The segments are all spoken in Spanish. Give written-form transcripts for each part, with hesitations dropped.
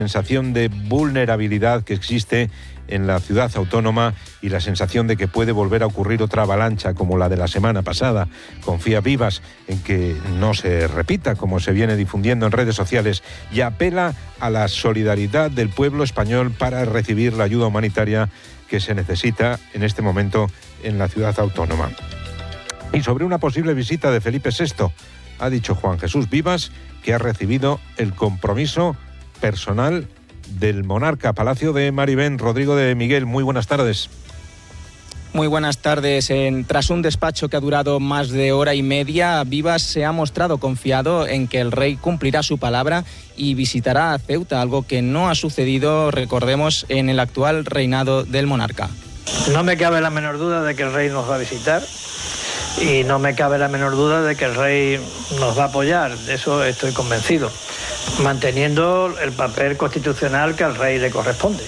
sensación de vulnerabilidad que existe en la ciudad autónoma y la sensación de que puede volver a ocurrir otra avalancha como la de la semana pasada. Confía Vivas en que no se repita, como se viene difundiendo en redes sociales, y apela a la solidaridad del pueblo español para recibir la ayuda humanitaria que se necesita en este momento en la ciudad autónoma. Y sobre una posible visita de Felipe VI, ha dicho Juan Jesús Vivas que ha recibido el compromiso personal del monarca. Palacio de Maribén, Rodrigo de Miguel, muy buenas tardes. Muy buenas tardes. Tras un despacho que ha durado más de hora y media, Vivas se ha mostrado confiado en que el rey cumplirá su palabra y visitará a Ceuta, algo que no ha sucedido, recordemos, en el actual reinado del monarca. No me cabe la menor duda de que el rey nos va a visitar y no me cabe la menor duda de que el rey nos va a apoyar, de eso estoy convencido, manteniendo el papel constitucional que al rey le corresponde.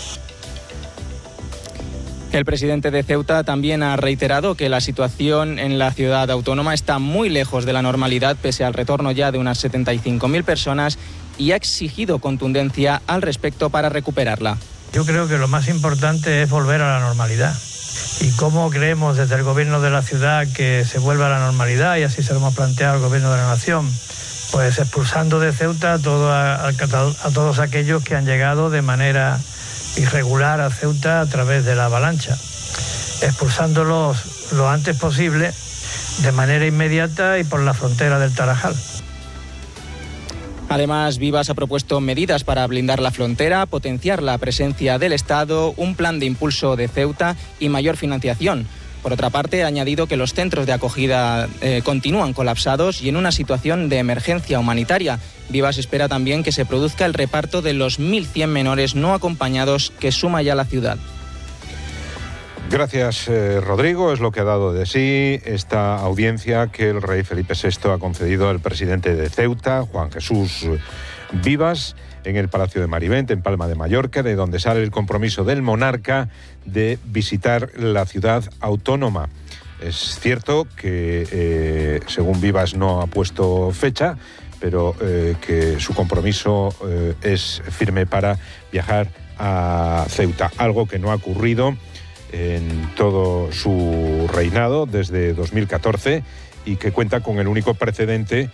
El presidente de Ceuta también ha reiterado que la situación en la ciudad autónoma está muy lejos de la normalidad, pese al retorno ya de unas 75.000 personas, y ha exigido contundencia al respecto para recuperarla. Yo creo que lo más importante es volver a la normalidad. ¿Y cómo creemos desde el gobierno de la ciudad que se vuelva a la normalidad? Y así se lo hemos planteado al gobierno de la nación. Pues expulsando de Ceuta a todos aquellos que han llegado de manera irregular a Ceuta a través de la avalancha. Expulsándolos lo antes posible, de manera inmediata y por la frontera del Tarajal. Además, Vivas ha propuesto medidas para blindar la frontera, potenciar la presencia del Estado, un plan de impulso de Ceuta y mayor financiación. Por otra parte, ha añadido que los centros de acogida continúan colapsados y en una situación de emergencia humanitaria. Vivas espera también que se produzca el reparto de los 1.100 menores no acompañados que suma ya la ciudad. Gracias, Rodrigo. Es lo que ha dado de sí esta audiencia que el rey Felipe VI ha concedido al presidente de Ceuta, Juan Jesús Vivas, en el Palacio de Maribén, en Palma de Mallorca, de donde sale el compromiso del monarca de visitar la ciudad autónoma. Es cierto que, según Vivas, no ha puesto fecha, pero que su compromiso es firme para viajar a Ceuta, algo que no ha ocurrido en todo su reinado desde 2014 y que cuenta con el único precedente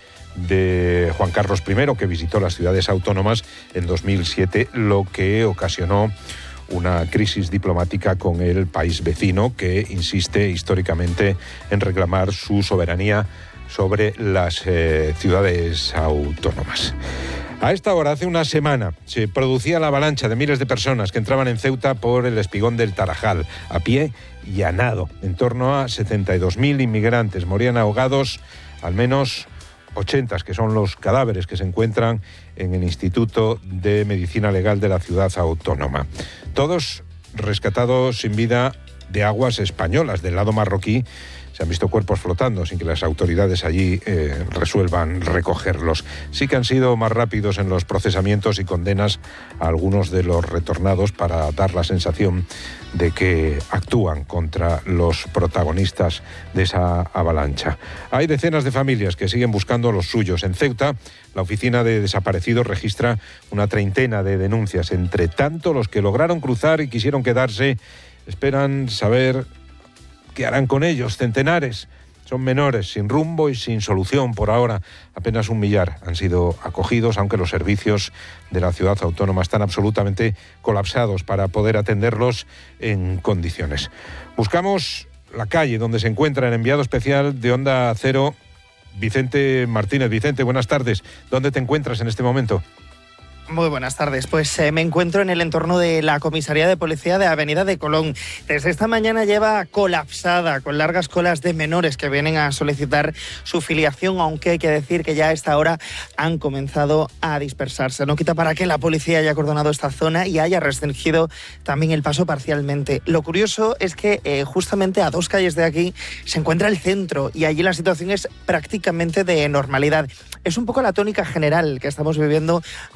de Juan Carlos I, que visitó las ciudades autónomas en 2007, lo que ocasionó una crisis diplomática con el país vecino, que insiste históricamente en reclamar su soberanía sobre las ciudades autónomas. A esta hora, hace una semana, se producía la avalancha de miles de personas que entraban en Ceuta por el espigón del Tarajal, a pie y a nado. En torno a 72.000 inmigrantes morían ahogados, al menos 80, que son los cadáveres que se encuentran en el Instituto de Medicina Legal de la ciudad autónoma. Todos rescatados sin vida de aguas españolas. Del lado marroquí se han visto cuerpos flotando sin que las autoridades allí resuelvan recogerlos. Sí que han sido más rápidos en los procesamientos y condenas a algunos de los retornados para dar la sensación de que actúan contra los protagonistas de esa avalancha. Hay decenas de familias que siguen buscando a los suyos. En Ceuta, la Oficina de Desaparecidos registra una treintena de denuncias. Entre tanto, los que lograron cruzar y quisieron quedarse esperan saber ¿qué harán con ellos? Centenares. Son menores, sin rumbo y sin solución por ahora. Apenas 1 millar han sido acogidos, aunque los servicios de la ciudad autónoma están absolutamente colapsados para poder atenderlos en condiciones. Buscamos la calle donde se encuentra el enviado especial de Onda Cero, Vicente Martínez. Vicente, buenas tardes. ¿Dónde te encuentras en este momento? Muy buenas tardes. Pues me encuentro en el entorno de la comisaría de policía de Avenida de Colón. Desde esta mañana lleva colapsada, con largas colas de menores que vienen a solicitar su filiación, aunque hay que decir que ya a esta hora han comenzado a dispersarse. No quita para que la policía haya acordonado esta zona y haya restringido también el paso parcialmente. Lo curioso es que justamente a 2 calles de aquí se encuentra el centro y allí la situación es prácticamente de normalidad. Es un poco la tónica general que estamos viviendo ahora mismo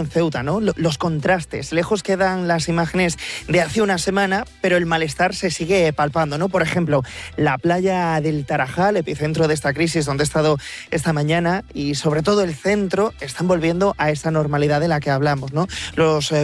en Ceuta, ¿no? Los contrastes. Lejos quedan las imágenes de hace una semana, pero el malestar se sigue palpando, ¿no? Por ejemplo, la playa del Tarajal, epicentro de esta crisis, donde he estado esta mañana, y sobre todo el centro, están volviendo a esa normalidad de la que hablamos, ¿no? Los